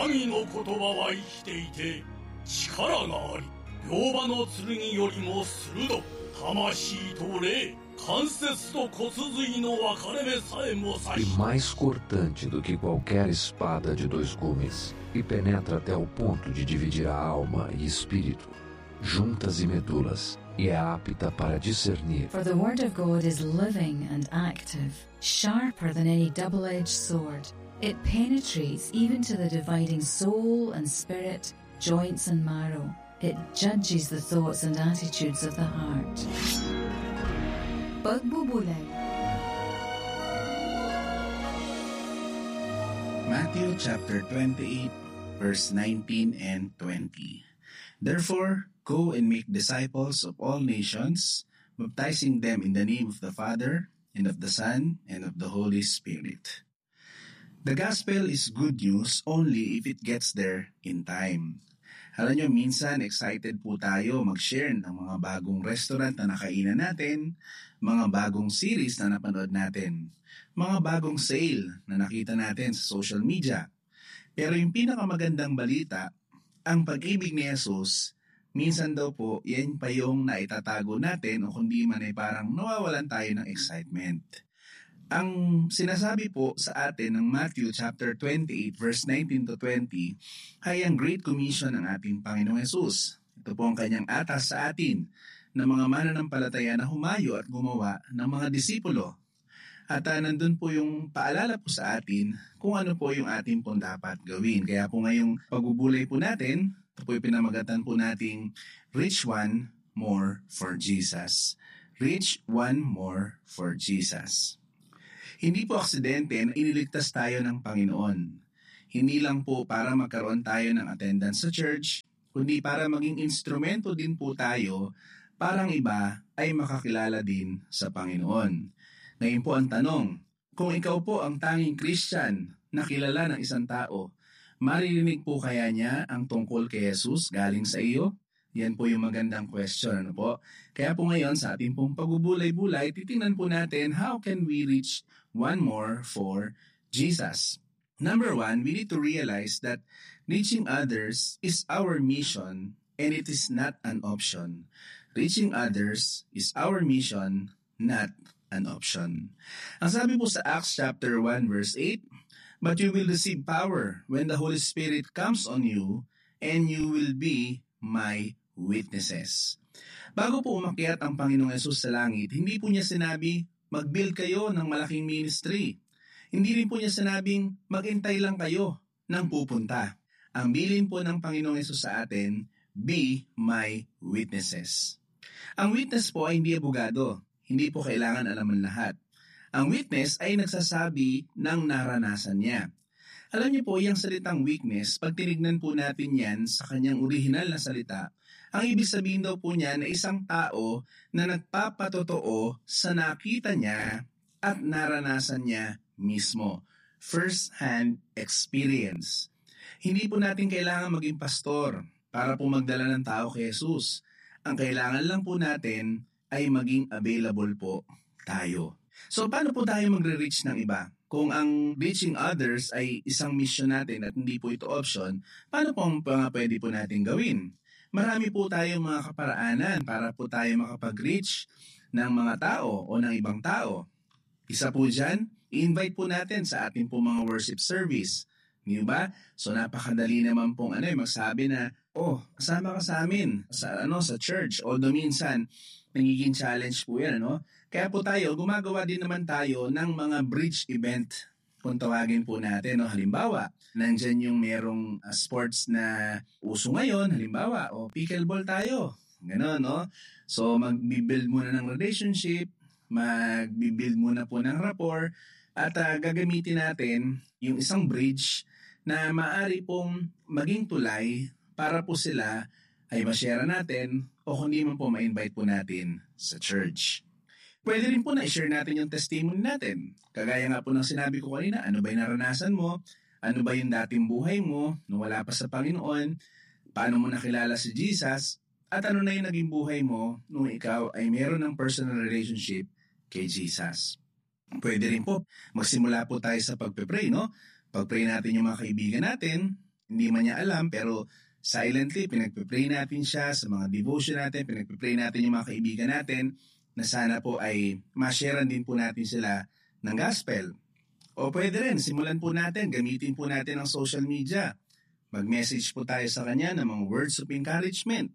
神の言葉は生きていて力があり、両刃の剣よりも鋭く、魂と霊、関節と骨髄の分かれ目さえも刺し、 E mais cortante do que qualquer espada de 2 gumes, e penetra até o ponto de dividir a alma e espírito, juntas e medulas, e é apta para discernir. For the word of God is living and active, sharper than any double-edged sword. It penetrates even to the dividing soul and spirit, joints and marrow. It judges the thoughts and attitudes of the heart. Pagbubulay. Matthew chapter 28, verse 19 and 20. Therefore, go and make disciples of all nations, baptizing them in the name of the Father, and of the Son, and of the Holy Spirit. The gospel is good news only if it gets there in time. Alam nyo, minsan excited po tayo mag-share ng mga bagong restaurant na nakainan natin, mga bagong series na napanood natin, mga bagong sale na nakita natin sa social media. Pero yung pinakamagandang balita, ang pag-ibig ni Jesus, minsan daw po, yan pa yung naitatago natin o kundi man ay parang nawawalan tayo ng excitement. Ang sinasabi po sa atin ng Matthew chapter 28 verse 19 to 20 ay ang Great Commission ng ating Panginoong Hesus. Ito po ang kanyang atas sa atin na mga mananampalataya na humayo at gumawa ng mga disipulo. At nandun po yung paalala po sa atin kung ano po yung ating pong dapat gawin. Kaya po ngayong pagbubulay po natin, ito po yung pinamagatan po nating Reach One More for Jesus. Reach One More for Jesus. Hindi po aksidente na iniligtas tayo ng Panginoon. Hindi lang po para magkaroon tayo ng attendance sa church, kundi para maging instrumento din po tayo para ang iba ay makakilala din sa Panginoon. Ngayon po ang tanong, kung ikaw po ang tanging Christian na kilala ng isang tao, maririnig po kaya niya ang tungkol kay Jesus galing sa iyo? Yan po yung magandang question, ano po? Kaya po ngayon sa ating pong pagbubulay-bulay, titingnan po natin how can we reach one more for Jesus. Number one, we need to realize that reaching others is our mission and it is not an option. Reaching others is our mission, not an option. Ang sabi po sa Acts chapter 1 verse 8, but you will receive power when the Holy Spirit comes on you and you will be my witnesses. Bago po umakyat ang Panginoong Hesus sa langit, hindi po niya sinabi, mag-build kayo ng malaking ministry. Hindi rin po niya sinabing, mag-intay lang kayo ng pupunta. Ang bilin po ng Panginoong Hesus sa atin, be my witnesses. Ang witness po ay hindi abogado. Hindi po kailangan alaman lahat. Ang witness ay nagsasabi ng naranasan niya. Alam niyo po, yung salitang witness, pag tinignan po natin yan sa kanyang orihinal na salita, ang ibig sabihin daw po niya na isang tao na nagpapatotoo sa nakita niya at naranasan niya mismo. First-hand experience. Hindi po natin kailangan maging pastor para po magdala ng tao kay Jesus. Ang kailangan lang po natin ay maging available po tayo. So paano po tayo magre-reach ng iba? Kung ang reaching others ay isang mission natin at hindi po ito option, paano po ang pwede po natin gawin? Marami po tayong mga kaparaanan para po tayo makapag-reach ng mga tao o ng ibang tao. Isa po dyan, i-invite po natin sa ating po mga worship service. Di ba? So napakadali naman pong magsabi na, kasama ka sa amin sa church. Although minsan, nagiging challenge po yan, Kaya po tayo, gumagawa din naman tayo ng mga bridge event. Kung tawagin po natin, halimbawa, nandyan yung merong sports na uso ngayon, halimbawa, pickleball tayo. Ganon, So, magbibuild muna ng relationship, magbibuild muna po ng rapport, at gagamitin natin yung isang bridge na maaari pong maging tulay para po sila ay ma-share natin o kundi man po ma-invite po natin sa church. Pwede rin po na i-share natin yung testimony natin. Kagaya nga po ng sinabi ko kanina, ano ba yung naranasan mo? Ano ba yung dating buhay mo nung wala pa sa Panginoon? Paano mo nakilala si Jesus? At ano na yung naging buhay mo nung ikaw ay meron ng personal relationship kay Jesus? Pwede rin po, magsimula po tayo sa pagpe-pray, Pag-pray natin yung mga kaibigan natin, hindi man niya alam, pero silently, pinagpipray natin siya sa mga devotion natin, pinagpipray natin yung mga kaibigan natin na sana po ay ma-sharean din po natin sila ng gospel. O pwede rin, simulan po natin, gamitin po natin ang social media. Mag-message po tayo sa kanya ng mga words of encouragement.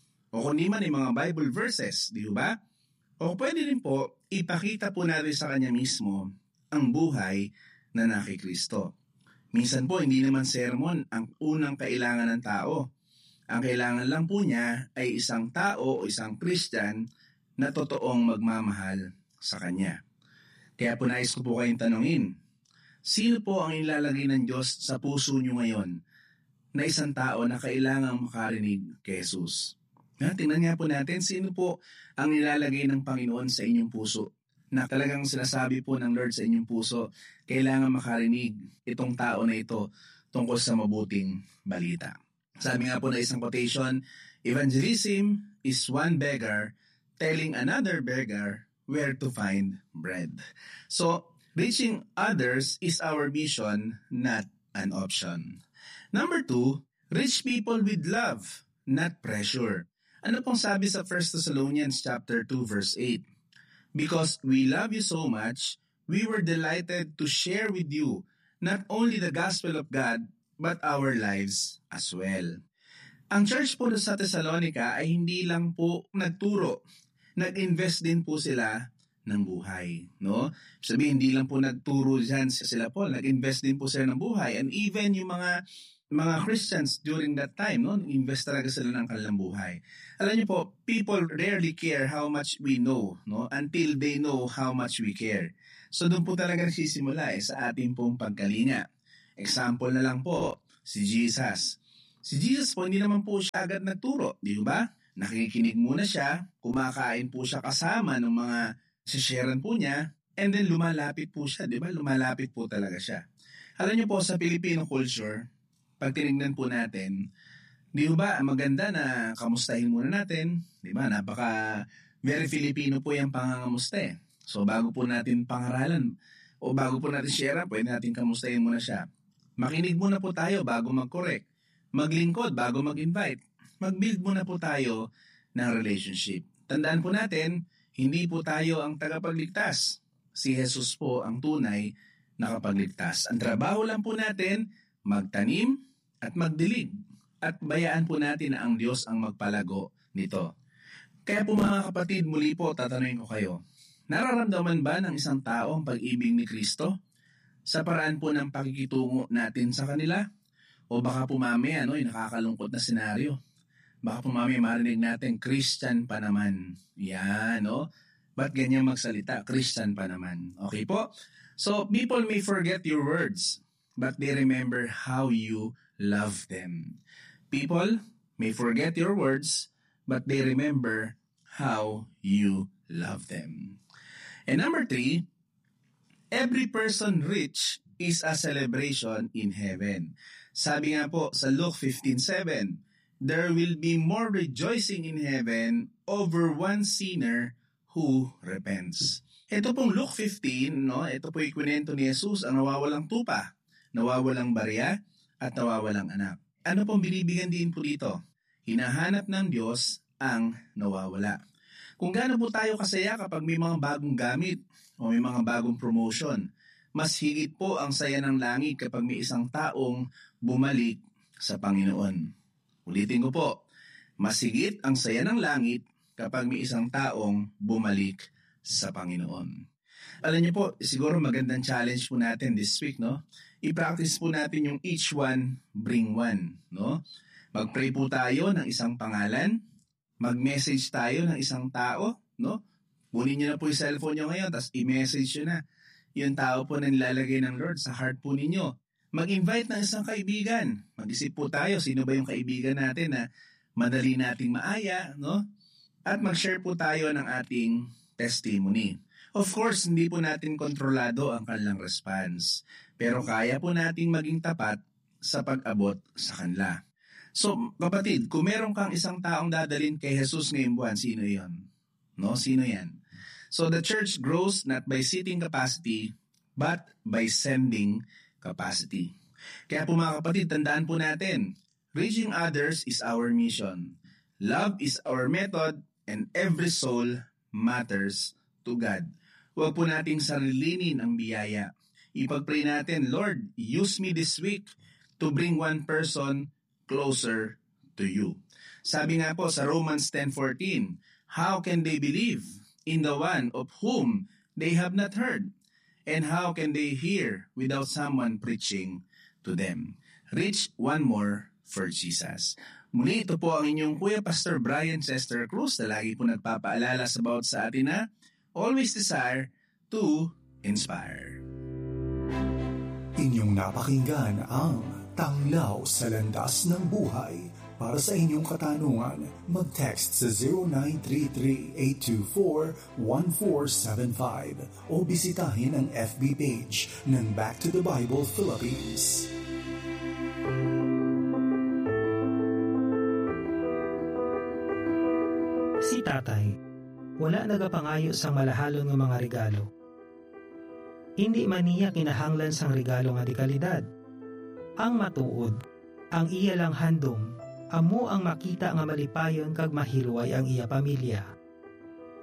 O kung di man yung mga Bible verses, di ba? O pwede rin po, ipakita po natin sa kanya mismo ang buhay na nakikristo. Minsan po, hindi naman sermon ang unang kailangan ng tao. Ang kailangan lang po niya ay isang tao o isang Christian na totoong magmamahal sa kanya. Kaya po nais ko po kayong tanungin, sino po ang ilalagay ng Diyos sa puso niyo ngayon na isang tao na kailangang makarinig kay Jesus? Tingnan nga po natin, sino po ang nilalagay ng Panginoon sa inyong puso na talagang sinasabi po ng Lord sa inyong puso, kailangan makarinig itong tao na ito tungkol sa mabuting balita. Sabi nga po na isang quotation, evangelism is one beggar telling another beggar where to find bread. So, reaching others is our mission, not an option. Number 2, reach people with love, not pressure. Ano pong sabi sa 1 Thessalonians chapter 2 verse 8? Because we love you so much, we were delighted to share with you not only the gospel of God, but our lives as well. Ang church po sa Thessalonica ay hindi lang po nagturo, nag-invest din po sila ng buhay, no? Sabihin, hindi lang po nagturo dyan sila po, nag-invest din po sila ng buhay. And even yung mga Christians during that time, no, invest talaga sila ng kanilang buhay. Alam niyo po, people rarely care how much we know, no, until they know how much we care. So doon po talaga nagsisimula sa ating pong pagkalinga. Example na lang po, si Jesus. Si Jesus po, hindi naman po siya agad nagturo, di ba? Nakikinig muna siya, kumakain po siya kasama ng mga sisharean po niya, and then lumalapit po siya, di ba? Lumalapit po talaga siya. Alam niyo po, sa Filipino culture, pag tinignan po natin, di ba, maganda na kamustahin muna natin, di ba? Very Filipino po yung pangangamusta. So bago po natin pangaralan, o bago po natin share, pwede natin kamustahin muna siya. Makinig muna po tayo bago mag-correct. Maglingkod bago mag-invite. Mag-build muna po tayo ng relationship. Tandaan po natin, hindi po tayo ang tagapagligtas. Si Jesus po ang tunay na kapagligtas. Ang trabaho lang po natin, magtanim at magdilig. At bayaan po natin na ang Diyos ang magpalago nito. Kaya po mga kapatid, muli po tatanungin ko kayo, nararamdaman ba ng isang tao ang pag-ibig ni Kristo sa paraan po ng pakikitungo natin sa kanila? O baka po mamaya, nakakalungkot na senaryo. Baka po mamaya marinig natin, Christian pa naman. Yan, no? Ba't ganyan magsalita? Christian pa naman. Okay po? So, people may forget your words, but they remember how you love them. People may forget your words, but they remember how you love them. And number 3, every person rich is a celebration in heaven. Sabi nga po sa Luke 15:7, there will be more rejoicing in heaven over one sinner who repents. Ito pong Luke 15, ito po ikwento ni Jesus ang nawawalang tupa, nawawalang barya, at nawawalang anak. Ano pong binibigyan din po dito? Hinahanap ng Diyos ang nawawala. Kung gaano po tayo kasaya kapag may mga bagong gamit o may mga bagong promotion, mas higit po ang saya ng langit kapag may isang taong bumalik sa Panginoon. Ulitin ko po, mas higit ang saya ng langit kapag may isang taong bumalik sa Panginoon. Alam niyo po, siguro magandang challenge po natin this week, no? I-practice po natin yung each one, bring one, no? Mag-pray po tayo ng isang pangalan, mag-message tayo ng isang tao, no? Kunin niyo na po yung cellphone niyo ngayon, tapos i-message niyo na yung tao po na nilalagay ng Lord sa heart po ninyo. Mag-invite ng isang kaibigan. Mag-isip po tayo, sino ba yung kaibigan natin na madali nating maaya, no? At mag-share po tayo ng ating testimony. Of course, hindi po natin kontrolado ang kanilang response, pero kaya po nating maging tapat sa pag-abot sa kanila. So, kapatid, kung meron kang isang taong dadalhin kay Jesus ngayong buwan, sino yon? No? Sino yan? So, the church grows not by seating capacity, but by sending capacity. Kaya po mga kapatid, tandaan po natin, reaching others is our mission. Love is our method and every soul matters to God. Huwag po nating sarilinin ang biyaya. Ipag-pray natin, Lord, use me this week to bring one person closer to you. Sabi nga po sa Romans 10:14, how can they believe in the one of whom they have not heard? And how can they hear without someone preaching to them? Reach one more for Jesus. Muli, ito po ang inyong Kuya Pastor Brian Chester Cruz na lagi po nagpapaalala sa bawat sa atin na always desire to inspire. Inyong napakinggan ang Tanglaw sa Landas ng Buhay. Para sa inyong katanungan, mag-text sa 0933-824-1475 o bisitahin ang FB page ng Back to the Bible Philippines. Si tatay, wala nagapangayo sang malahalon nga mga regalo. Hindi man niya kinahanglan sang regalo nga di kalidad. Ang matuod, ang iya lang handom, amo ang makita nga malipayon kag mahilway ang iya pamilya.